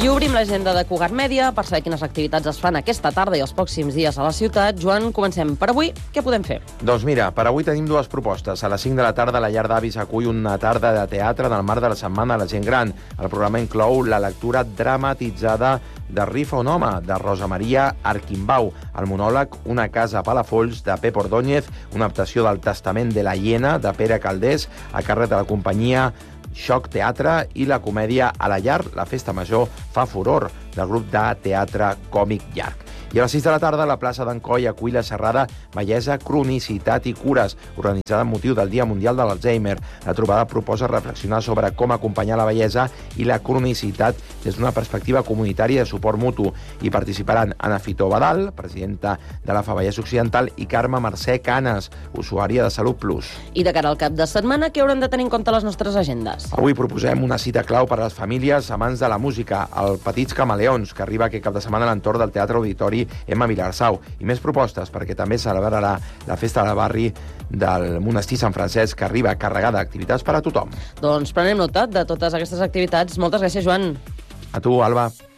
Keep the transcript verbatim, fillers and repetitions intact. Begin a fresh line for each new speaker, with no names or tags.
I obrim l'agenda de Cugat Mèdia per saber quines activitats es fan aquesta tarda i els pròxims dies a la ciutat. Joan, comencem per avui. Què podem fer?
Doncs mira, per avui tenim dues propostes. A les cinc de la tarda, la Llar d'Avis acull una tarda de teatre en el marc de la Setmana de la Gent Gran. El programa inclou la lectura dramatitzada de Rifa un home, de Rosa Maria Arquimbau, el monòleg Una casa a Palafolls, de Pep Ordóñez, una adaptació del Testament de la Hiena, de Pere Caldés, a càrrec de la companyia Xoc Teatre, i la comèdia A la llar, la festa major fa furor, del grup de teatre còmic llarg. I a les sis de la tarda, la plaça d'en Coi acull la xerrada Bellesa, Cronicitat i Cures, organitzada amb motiu del Dia Mundial de l'Alzheimer. La trobada proposa reflexionar sobre com acompanyar la bellesa i la cronicitat des d'una perspectiva comunitària de suport mutu. Hi participaran Ana Fitó Badal, presidenta de la F A Vallès Occidental, i Carme Mercè Canes, usuària de Salut Plus.
I de cara al cap de setmana, què haurem de tenir en compte les nostres agendes?
Avui proposem una cita clau per a les famílies amants de la música, el Petits Camaleons, que arriba aquest cap de setmana a l'entorn del Teatre Auditori Emma Vilarsau, i més propostes perquè també celebrarà la festa del barri del Monestir Sant Francesc, que arriba carregada d'activitats per a tothom.
Doncs prenem nota de totes aquestes activitats. Moltes gràcies, Joan.
A tu, Alba.